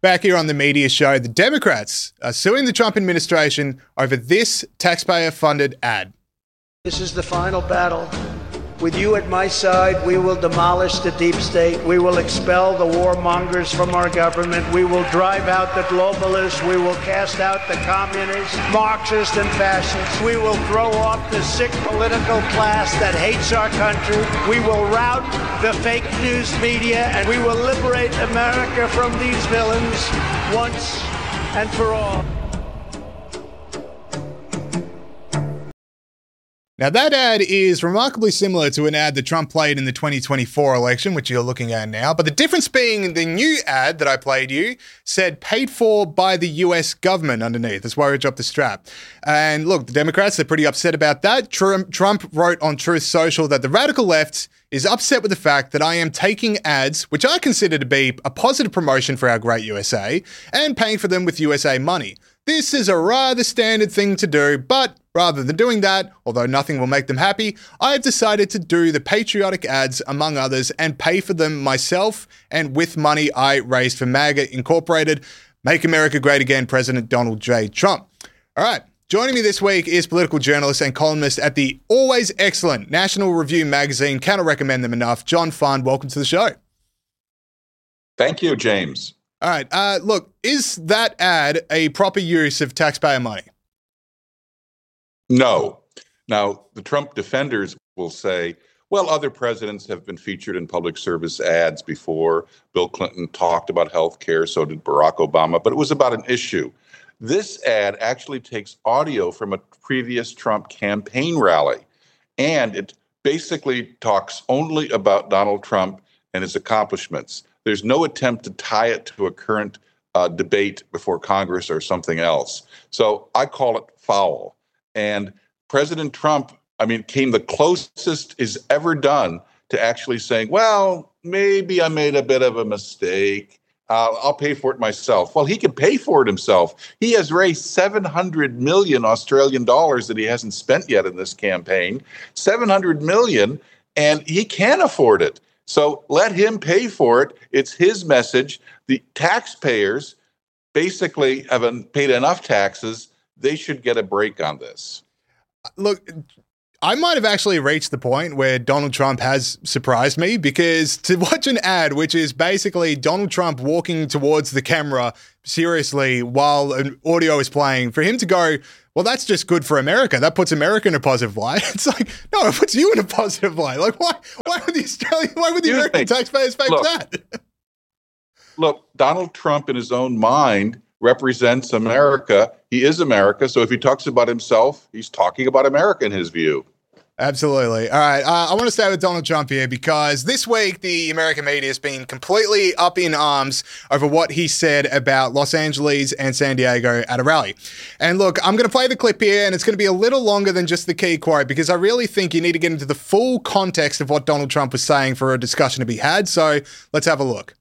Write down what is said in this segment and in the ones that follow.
Back here on the media show, the Democrats are suing the Trump administration over this taxpayer-funded ad. This is the final battle. With you at my side, we will demolish the deep state. We will expel the warmongers from our government. We will drive out the globalists. We will cast out the communists, Marxists, and fascists. We will throw off the sick political class that hates our country. We will rout the fake news media, and we will liberate America from these villains once and for all. Now, that ad is remarkably similar to an ad that Trump played in the 2024 election, which you're looking at now. But the difference being the new ad that I played you said paid for by the US government underneath. That's why I dropped the strap. And look, the Democrats, they're pretty upset about that. Trump wrote on Truth Social that the radical left is upset with the fact that I am taking ads, which I consider to be a positive promotion for our great USA, and paying for them with USA money. This is a rather standard thing to do, but rather than doing that, although nothing will make them happy, I have decided to do the patriotic ads, among others, and pay for them myself and with money I raised for MAGA Incorporated, Make America Great Again, President Donald J. Trump. All right. Joining me this week is political journalist and columnist at the always excellent National Review magazine. Cannot recommend them enough. John Fund, welcome to the show. Thank you, James. All right. Look, is that ad a proper use of taxpayer money? No. Now, the Trump defenders will say, well, other presidents have been featured in public service ads before. Bill Clinton talked about health care, so did Barack Obama, but it was about an issue. This ad actually takes audio from a previous Trump campaign rally, and it basically talks only about Donald Trump and his accomplishments. There's no attempt to tie it to a current debate before Congress or something else. So I call it foul. And President Trump, came the closest he's ever done to actually saying, well, maybe I made a bit of a mistake. I'll pay for it myself. Well, he can pay for it himself. He has raised 700 million Australian dollars that he hasn't spent yet in this campaign, 700 million, and he can afford it. So let him pay for it. It's his message. The taxpayers basically haven't paid enough taxes. They should get a break on this. Look, I might have actually reached the point where Donald Trump has surprised me, because to watch an ad, which is basically Donald Trump walking towards the camera seriously while an audio is playing, for him to go, well, that's just good for America. That puts America in a positive light. It's like, no, it puts you in a positive light. Like, why would the American taxpayers pay for that? Look, Donald Trump in his own mind represents America. He is America. So if he talks about himself, he's talking about America in his view. Absolutely. All right. I want to stay with Donald Trump here, because this week the American media has been completely up in arms over what he said about Los Angeles and San Diego at a rally. And look, I'm going to play the clip here, and it's going to be a little longer than just the key quote, because I really think you need to get into the full context of what Donald Trump was saying for a discussion to be had. So let's have a look.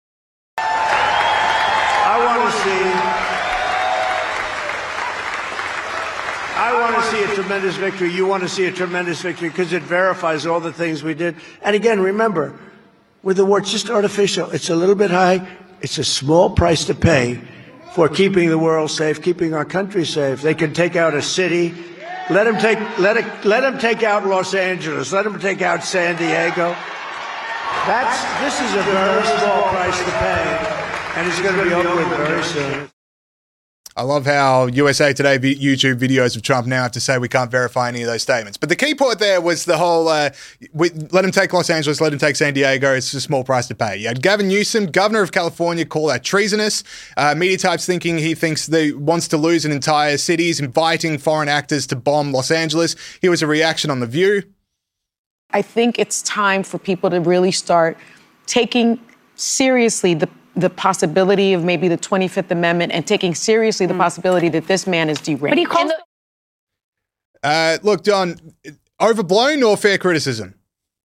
I want to see a tremendous victory. You want to see a tremendous victory because it verifies all the things we did. And again, remember, with the war, it's just artificial. It's a little bit high. It's a small price to pay for keeping the world safe, keeping our country safe. They can take out a city. Let them take out Los Angeles. Let them take out San Diego. This is a very small price to pay, and it's going to be over with very soon. I love how USA Today YouTube videos of Trump now have to say we can't verify any of those statements. But the key point there was the whole, let him take Los Angeles, let him take San Diego, it's a small price to pay. You had Gavin Newsom, governor of California, call that treasonous. Media types thinking he thinks they wants to lose an entire city, is inviting foreign actors to bomb Los Angeles. Here was a reaction on The View. I think it's time for people to really start taking seriously the possibility of maybe the 25th Amendment and taking seriously the possibility that this man is deranged. But he calls look, John, overblown or fair criticism?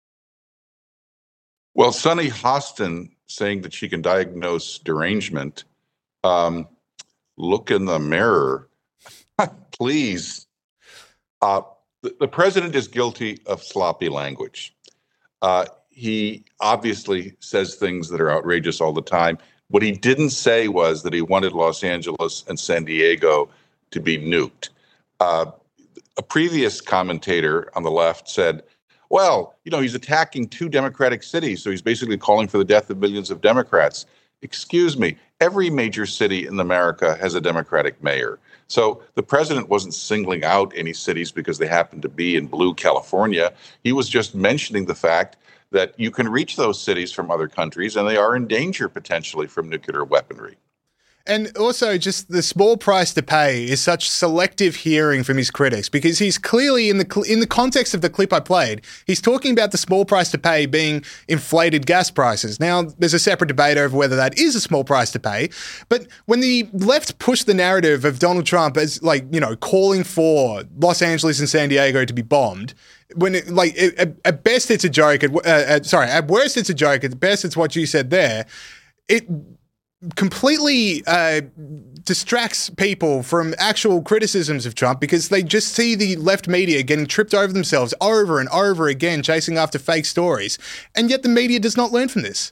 Well, Sunny Hostin saying that she can diagnose derangement. Look in the mirror, please. The president is guilty of sloppy language. He obviously says things that are outrageous all the time. What he didn't say was that he wanted Los Angeles and San Diego to be nuked. A previous commentator on the left said, well, he's attacking two Democratic cities, so he's basically calling for the death of millions of Democrats. Excuse me, every major city in America has a Democratic mayor. So the president wasn't singling out any cities because they happen to be in blue California. He was just mentioning the fact that you can reach those cities from other countries and they are in danger potentially from nuclear weaponry. And also just the small price to pay is such selective hearing from his critics, because he's clearly in the context of the clip I played, he's talking about the small price to pay being inflated gas prices. Now, there's a separate debate over whether that is a small price to pay. But when the left pushed the narrative of Donald Trump as calling for Los Angeles and San Diego to be bombed, when at best it's a joke, at worst it's a joke, at best it's what you said there, it completely distracts people from actual criticisms of Trump, because they just see the left media getting tripped over themselves over and over again, chasing after fake stories. And yet the media does not learn from this.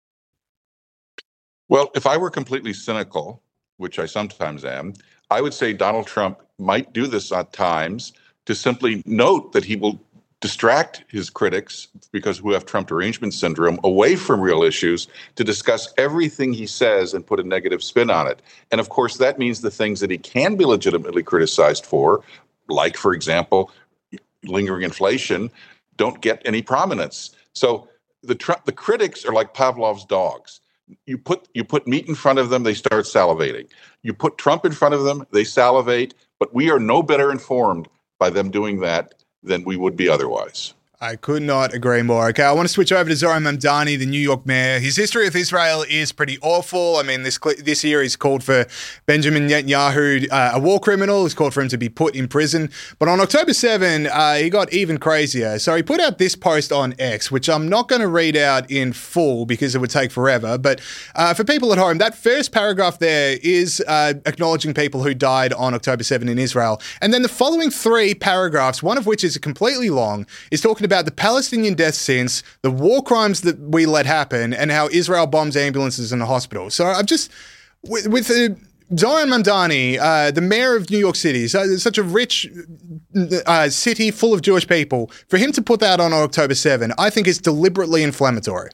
Well, if I were completely cynical, which I sometimes am, I would say Donald Trump might do this at times to simply note that he will distract his critics, because who have Trump derangement syndrome, away from real issues to discuss everything he says and put a negative spin on it. And of course, that means the things that he can be legitimately criticized for, like, for example, lingering inflation, don't get any prominence. So the critics are like Pavlov's dogs. You put meat in front of them, they start salivating. You put Trump in front of them, they salivate, but we are no better informed by them doing that than we would be otherwise. I could not agree more. Okay, I want to switch over to Zohran Mamdani, the New York mayor. His history with Israel is pretty awful. I mean, this year he's called for Benjamin Netanyahu, a war criminal. He's called for him to be put in prison. But on October 7, he got even crazier. So he put out this post on X, which I'm not going to read out in full because it would take forever. But for people at home, that first paragraph there is acknowledging people who died on October 7 in Israel. And then the following three paragraphs, one of which is completely long, is talking about the Palestinian death since, the war crimes that we let happen, and how Israel bombs ambulances and hospitals. So I'm just, with Zohran Mamdani, the mayor of New York City, such a rich city full of Jewish people, for him to put that on October 7, I think is deliberately inflammatory.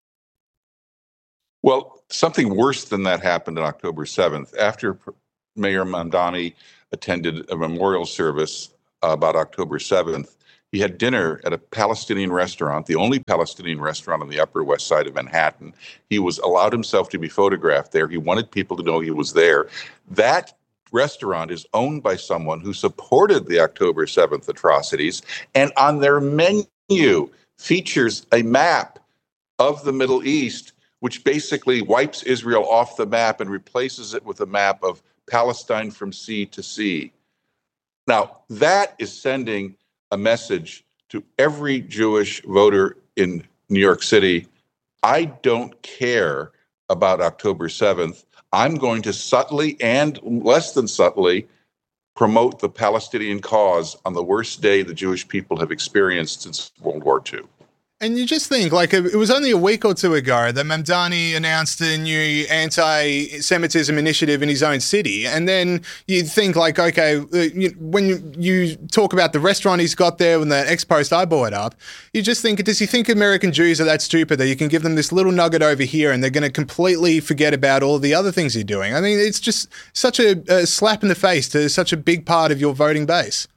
Well, something worse than that happened on October 7th. After Mayor Mamdani attended a memorial service about October 7th, he had dinner at a Palestinian restaurant, the only Palestinian restaurant on the Upper West Side of Manhattan. He allowed himself to be photographed there. He wanted people to know he was there. That restaurant is owned by someone who supported the October 7th atrocities, and on their menu features a map of the Middle East, which basically wipes Israel off the map and replaces it with a map of Palestine from sea to sea. Now, that is sending a message to every Jewish voter in New York City. I don't care about October 7th. I'm going to subtly and less than subtly promote the Palestinian cause on the worst day the Jewish people have experienced since World War II. And you just think, it was only a week or two ago that Mamdani announced a new anti-Semitism initiative in his own city. And then you think, okay, when you talk about the restaurant he's got there and the ex-post I brought up, you just think, does he think American Jews are that stupid that you can give them this little nugget over here and they're going to completely forget about all the other things you're doing? I mean, it's just such a slap in the face to such a big part of your voting base.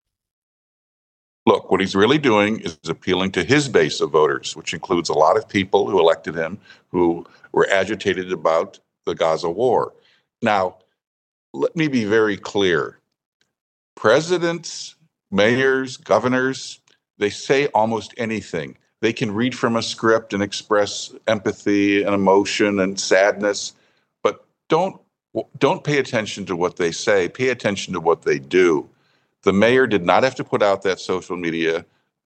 Look, what he's really doing is appealing to his base of voters, which includes a lot of people who elected him who were agitated about the Gaza war. Now, let me be very clear. Presidents, mayors, governors, they say almost anything. They can read from a script and express empathy and emotion and sadness, but don't pay attention to what they say. Pay attention to what they do. The mayor did not have to put out that social media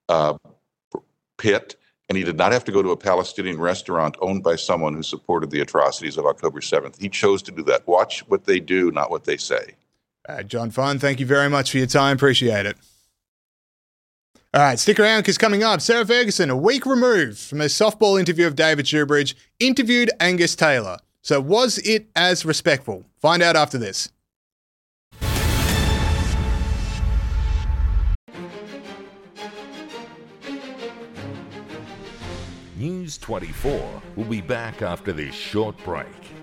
pit, and he did not have to go to a Palestinian restaurant owned by someone who supported the atrocities of October 7th. He chose to do that. Watch what they do, not what they say. John Fine, thank you very much for your time. Appreciate it. All right, stick around because coming up, Sarah Ferguson, a week removed from a softball interview of David Shoebridge, interviewed Angus Taylor. So was it as respectful? Find out after this. News 24 will be back after this short break.